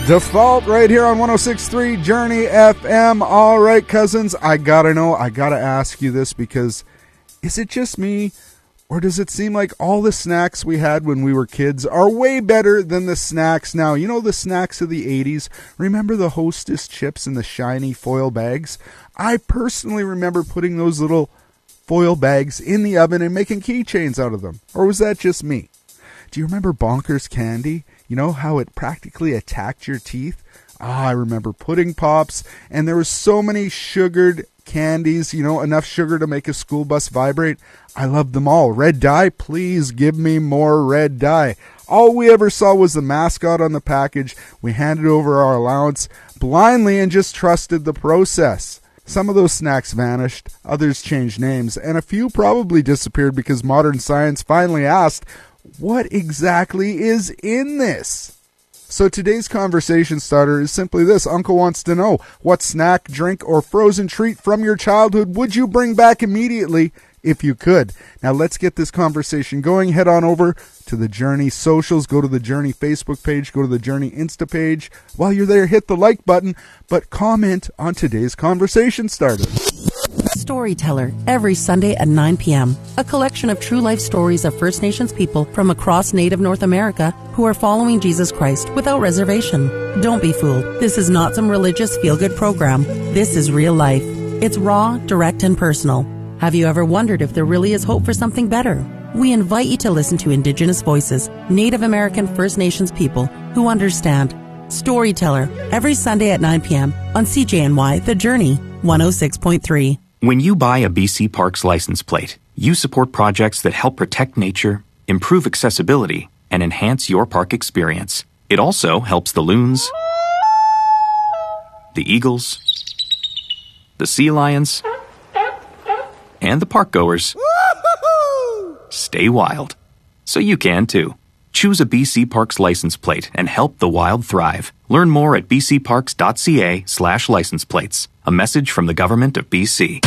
Default right here on 106.3 Journey FM. All right, cousins, I gotta ask you this, because is it just me, or does it seem like all the snacks we had when we were kids are way better than the snacks now? You know, the snacks of the 80s? Remember the Hostess chips in the shiny foil bags? I personally remember putting those little foil bags in the oven and making keychains out of them. Or was that just me? Do you remember Bonkers candy? You know how it practically attacked your teeth? I remember pudding pops, and there were so many sugared candies, you know, enough sugar to make a school bus vibrate. I loved them all. Red dye, please give me more red dye. All we ever saw was the mascot on the package. We handed over our allowance blindly and just trusted the process. Some of those snacks vanished, others changed names, and a few probably disappeared because modern science finally asked, what exactly is in this? So today's conversation starter is simply this. Uncle wants to know, what snack, drink, or frozen treat from your childhood would you bring back immediately if you could? Now let's get this conversation going. Head on over to the Journey socials. Go to the Journey Facebook page. Go to the Journey Insta page. While you're there, hit the like button, but comment on today's conversation starter. Storyteller, every Sunday at 9 p.m. A collection of true life stories of First Nations people from across Native North America who are following Jesus Christ without reservation. Don't be fooled. This is not some religious feel-good program. This is real life. It's raw, direct, and personal. Have you ever wondered if there really is hope for something better? We invite you to listen to Indigenous voices, Native American First Nations people who understand. Storyteller, every Sunday at 9 p.m. on CJNY The Journey, 106.3. When you buy a BC Parks license plate, you support projects that help protect nature, improve accessibility, and enhance your park experience. It also helps the loons, the eagles, the sea lions, and the park goers stay wild. So you can too. Choose a BC Parks license plate and help the wild thrive. Learn more at bcparks.ca/license plates. A message from the Government of BC.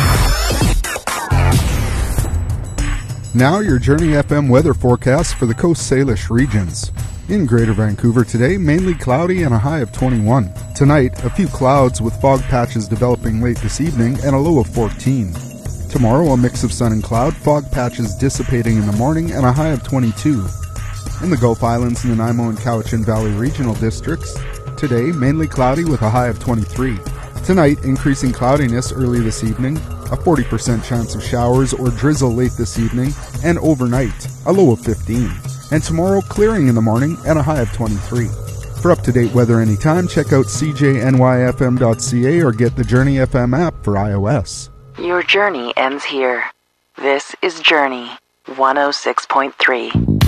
Now your Journey FM weather forecast for the Coast Salish regions. In Greater Vancouver today, mainly cloudy and a high of 21. Tonight, a few clouds with fog patches developing late this evening and a low of 14. Tomorrow, a mix of sun and cloud, fog patches dissipating in the morning and a high of 22. In the Gulf Islands and the Nanaimo and Cowichan Valley regional districts, today, mainly cloudy with a high of 23. Tonight, increasing cloudiness early this evening, a 40% chance of showers or drizzle late this evening, and overnight, a low of 15. And tomorrow, clearing in the morning and a high of 23. For up-to-date weather anytime, check out cjnyfm.ca or get the Journey FM app for iOS. Your journey ends here. This is Journey 106.3.